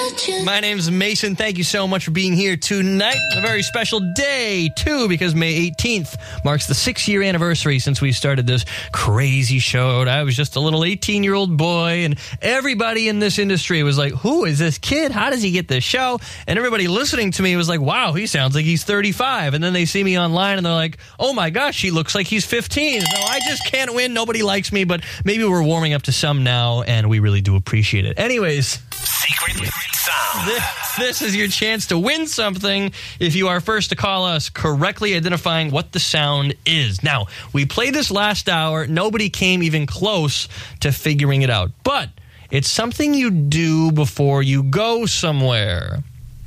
My name's Mason. Thank you so much for being here tonight. A very special day, too, because May 18th marks the 6-year anniversary since we started this crazy show. I was just a little 18-year-old boy, and everybody in this industry was like, who is this kid? How does he get this show? And everybody listening to me was like, wow, he sounds like he's 35. And then they see me online, and they're like, oh, my gosh, he looks like he's 15. So I just can't win. Nobody likes me, but maybe we're warming up to some now, and we really do appreciate it. Anyways, Secret Sound. This is your chance to win something if you are first to call us correctly identifying what the sound is. Now, we played this last hour. Nobody came even close to figuring it out. But it's something you do before you go somewhere.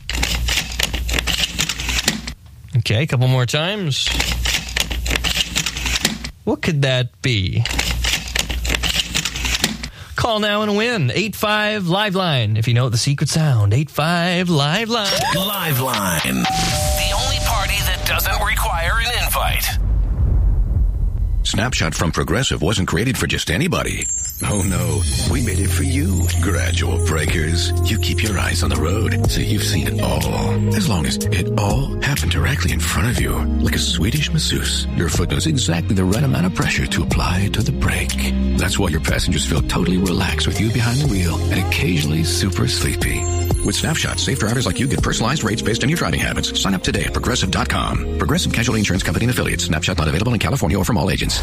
Okay, a couple more times. What could that be? Call now and win. 85 Liveline. If you know the secret sound, 85 Liveline. Liveline. The only party that doesn't require an invite. Snapshot from Progressive wasn't created for just anybody. Oh no, we made it for you. Gradual breakers. You keep your eyes on the road, so you've seen it all. As long as it all happened directly in front of you. Like a Swedish masseuse, your foot knows exactly the right amount of pressure to apply to the brake. That's why your passengers feel totally relaxed with you behind the wheel and occasionally super sleepy. With Snapshot, safe drivers like you get personalized rates based on your driving habits. Sign up today at Progressive.com. Progressive Casualty Insurance Company and Affiliates. Snapshot not available in California or from all agents.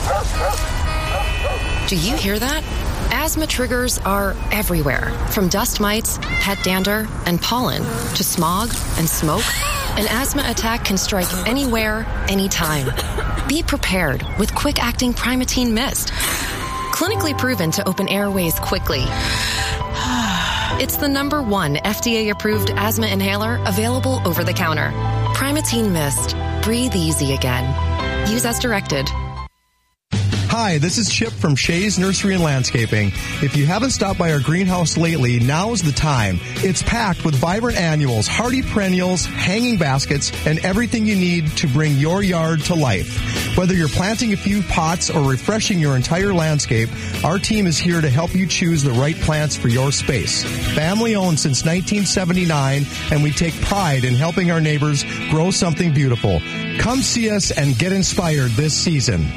Do you hear that? Asthma triggers are everywhere. From dust mites, pet dander, and pollen, to smog and smoke. An asthma attack can strike anywhere, anytime. Be prepared with quick-acting Primatene Mist. Clinically proven to open airways quickly. It's the #1 FDA-approved asthma inhaler available over the counter. Primatene Mist. Breathe easy again. Use as directed. Hi, this is Chip from Shays Nursery and Landscaping. If you haven't stopped by our greenhouse lately, now is the time. It's packed with vibrant annuals, hardy perennials, hanging baskets, and everything you need to bring your yard to life. Whether you're planting a few pots or refreshing your entire landscape, our team is here to help you choose the right plants for your space. Family owned since 1979, and we take pride in helping our neighbors grow something beautiful. Come see us and get inspired this season.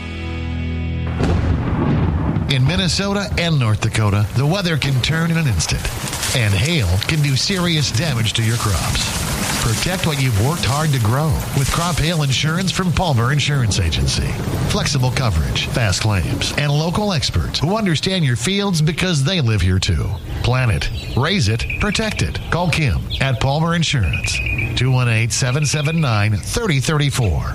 In Minnesota and North Dakota, the weather can turn in an instant, and hail can do serious damage to your crops. Protect what you've worked hard to grow with crop hail insurance from Palmer Insurance Agency. Flexible coverage, fast claims, and local experts who understand your fields because they live here too. Plan it, raise it, protect it. Call Kim at Palmer Insurance. 218-779-3034.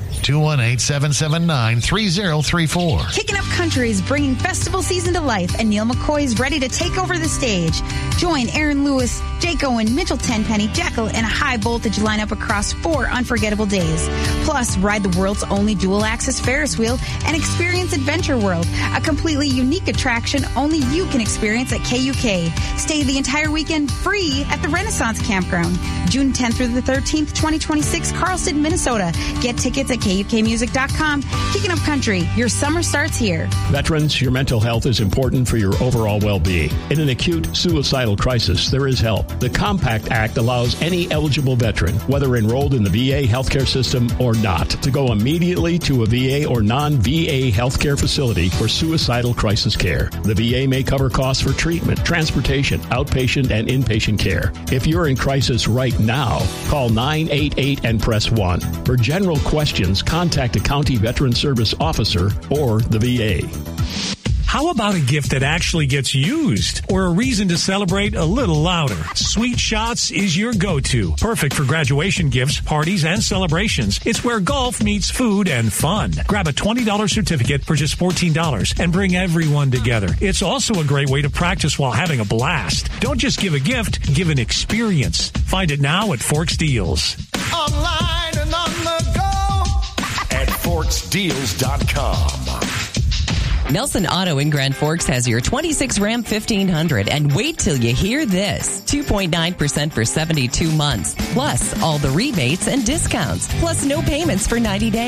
218-779-3034. Kicking Up Country is bringing festival season to life, and Neil McCoy is ready to take over the stage. Join Aaron Lewis, Jake Owen, Mitchell Tenpenny, Jekyll, and a high voltage lineup across 4 unforgettable days. Plus, ride the world's only dual-axis Ferris wheel and experience Adventure World, a completely unique attraction only you can experience at KUK. Stay the entire weekend free at the Renaissance Campground. June 10th through the 13th, 2026, Carlston, Minnesota. Get tickets at KUKmusic.com. Kicking Up Country, your summer starts here. Veterans, your mental health is important for your overall well-being. In an acute suicidal crisis, there is help. The Compact Act allows any eligible veteran, whether enrolled in the VA healthcare system or not, to go immediately to a VA or non-VA healthcare facility for suicidal crisis care. The VA may cover costs for treatment, transportation, outpatient, and inpatient care. If you're in crisis right now, call 988 and press 1. For general questions, contact a county veteran service officer or the VA. How about a gift that actually gets used or a reason to celebrate a little louder? Sweet Shots is your go-to. Perfect for graduation gifts, parties, and celebrations. It's where golf meets food and fun. Grab a $20 certificate for just $14 and bring everyone together. It's also a great way to practice while having a blast. Don't just give a gift, give an experience. Find it now at Forks Deals. Online and on the go at ForksDeals.com. Nelson Auto in Grand Forks has your 26 Ram 1500, and wait till you hear this. 2.9% for 72 months, plus all the rebates and discounts, plus no payments for 90 days.